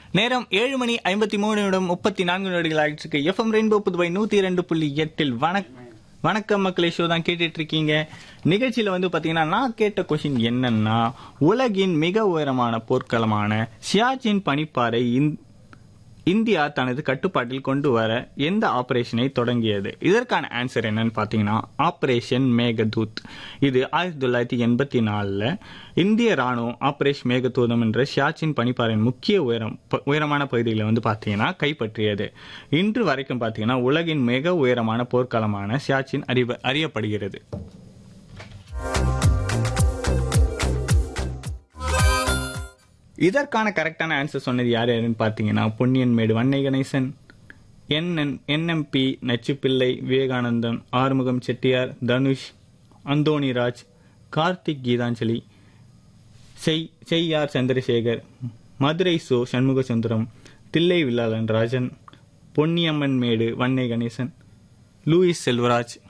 நேரம் 7:53 ஆயிட்டு இருக்கு. எஃப்எம் ரெயின்போ புதுவை 102.8 வணக்கம் மக்களே, ஷோ தான் கேட்டுட்டு இருக்கீங்க. நிகழ்ச்சியில பாத்தீங்கன்னா நான் கேட்ட கொஸ்டின் என்னன்னா, உலகின் மிக உயரமான போர்க்களமான சியாச்சின் பனிப்பாறை இந்தியா தனது கட்டுப்பாட்டில் கொண்டு வர எந்த ஆபரேஷனை தொடங்கியது? இதற்கான ஆன்சர் என்னன்னு பாத்தீங்கன்னா ஆபரேஷன் மேகதூத். இது 1984 இந்திய ராணுவம் ஆபரேஷன் மேகதூதம் என்ற சியாச்சின் பனிப்பாறையின் முக்கிய உயரமான பகுதிகளை பாத்தீங்கன்னா கைப்பற்றியது. இன்று வரைக்கும் பாத்தீங்கன்னா உலகின் மிக உயரமான போர்க்களமான சியாச்சின் அறியப்படுகிறது. இதற்கான கரெக்டான ஆன்சர் சொன்னது யாருன்னு பார்த்தீங்கன்னா பொன்னியன்மேடு வன்னை கணேசன், NNP நச்சுப்பிள்ளை, விவேகானந்தன், ஆறுமுகம் செட்டியார், தனுஷ், அந்தோணிராஜ், கார்த்திக் கீதாஞ்சலி, செய்யார் சந்திரசேகர், மதுரை சோ சண்முக சுந்தரம், தில்லை வில்லாளன் ராஜன், பொன்னியம்மன் மேடு வன்னை கணேசன், லூயிஸ் செல்வராஜ்.